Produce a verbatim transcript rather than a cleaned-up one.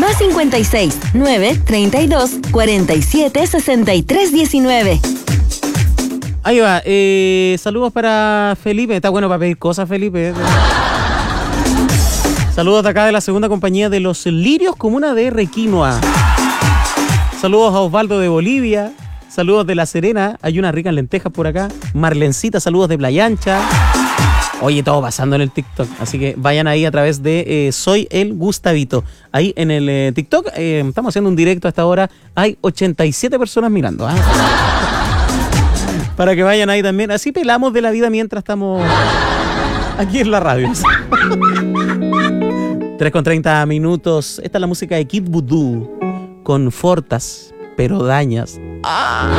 más cincuenta y seis, nueve, treinta y dos, cuarenta y siete, sesenta y tres, diecinueve. Ahí va, eh, saludos para Felipe. Está bueno para pedir cosas, Felipe. Saludos de acá de la segunda compañía de Los Lirios, comuna de Requinoa. Saludos a Osvaldo de Bolivia. Saludos de La Serena. Hay unas ricas lentejas por acá. Marlencita, saludos de Playa Ancha. Oye, todo pasando en el TikTok. Así que vayan ahí a través de eh, Soy el Gustavito. Ahí en el eh, TikTok eh, estamos haciendo un directo hasta ahora. Hay ochenta y siete personas mirando. ¿eh? Para que vayan ahí también. Así pelamos de la vida mientras estamos aquí en la radio. tres con treinta minutos. Esta es la música de Kid Voodoo con Fortas, pero dañas. ¡Ah!